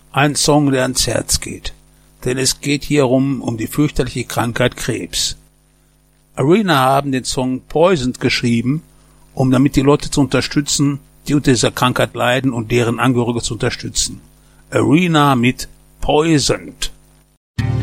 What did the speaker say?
Ein Song, der ans Herz geht, denn es geht hierum um die fürchterliche Krankheit Krebs. Arena haben den Song Poisoned geschrieben, um damit die Leute zu unterstützen, die unter dieser Krankheit leiden und deren Angehörige zu unterstützen. Arena mit Poisoned.